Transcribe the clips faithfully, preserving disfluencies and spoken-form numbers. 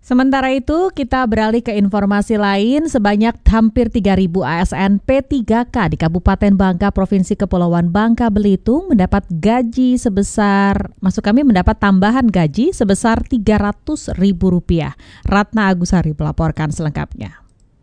Sementara itu, kita beralih ke informasi lain. Sebanyak hampir tiga ribu A S N P tiga K di Kabupaten Bangka, Provinsi Kepulauan Bangka Belitung mendapat gaji sebesar, maksud kami mendapat tambahan gaji sebesar tiga ratus ribu rupiah. Ratna Agusari melaporkan selengkapnya.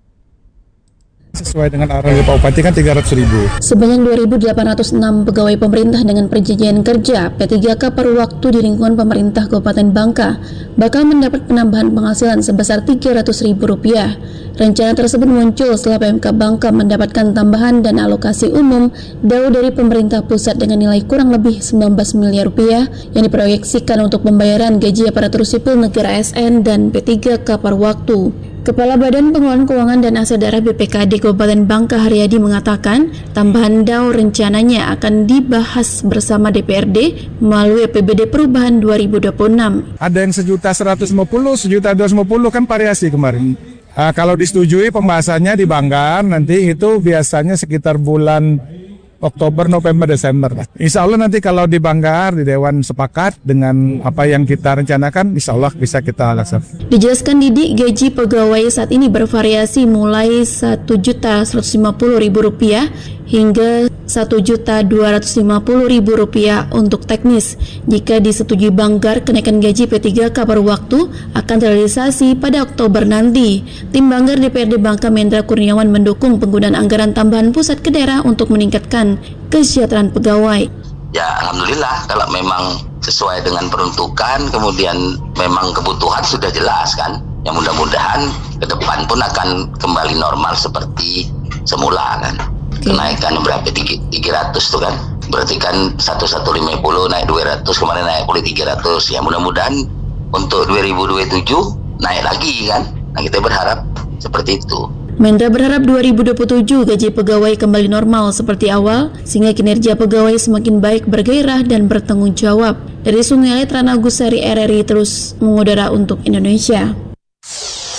Sesuai dengan arahan Pak Bupati kan tiga ratus ribu. Sebanyak dua ribu delapan ratus enam pegawai pemerintah dengan perjanjian kerja P tiga K paruh waktu di lingkungan pemerintah Kabupaten Bangka bakal mendapat penambahan penghasilan sebesar tiga ratus ribu rupiah. Rencana tersebut muncul setelah P M K Bangka mendapatkan tambahan dana alokasi umum D A U dari pemerintah pusat dengan nilai kurang lebih sembilan belas miliar rupiah yang diproyeksikan untuk pembayaran gaji aparatur sipil negara A S N dan P tiga K paruh waktu. Kepala Badan Pengelolaan Keuangan dan Aset Daerah B P K D Kabupaten Bangka Haryadi mengatakan tambahan D A U rencananya akan dibahas bersama D P R D melalui A P B D Perubahan dua ribu dua puluh enam. Ada yang sejuta seratus lima puluh, sejuta dua ratus lima puluh kan variasi kemarin. Nah, kalau disetujui pembahasannya di Banggar nanti itu biasanya sekitar bulan Oktober, November, Desember. Insya Allah nanti kalau di Banggar, di Dewan sepakat dengan apa yang kita rencanakan, insya Allah bisa kita laksanakan. Dijelaskan Didi, gaji pegawai saat ini bervariasi mulai satu juta seratus lima puluh ribu rupiah hingga satu juta dua ratus lima puluh ribu rupiah untuk teknis. Jika disetujui Banggar, kenaikan gaji P tiga K paruh waktu akan terrealisasi pada Oktober nanti. Tim Banggar D P R D Bangka Mendra Kurniawan mendukung penggunaan anggaran tambahan pusat ke daerah untuk meningkatkan kesejahteraan pegawai. Ya, alhamdulillah kalau memang sesuai dengan peruntukan, kemudian memang kebutuhan sudah jelas kan. Yang mudah-mudahan ke depan pun akan kembali normal seperti semula kan. Kenaikan berapa? tiga ratus tuh kan. Berarti kan seribu seratus lima puluh naik dua ratus, kemarin naik pulih tiga ratus. Ya mudah-mudahan untuk dua ribu dua puluh tujuh naik lagi kan. Nah, kita berharap seperti itu. Mendra berharap dua ribu dua puluh tujuh gaji pegawai kembali normal seperti awal sehingga kinerja pegawai semakin baik, bergairah dan bertanggung jawab. Dari Sungai Ratna Agusari R R I terus mengudara untuk Indonesia.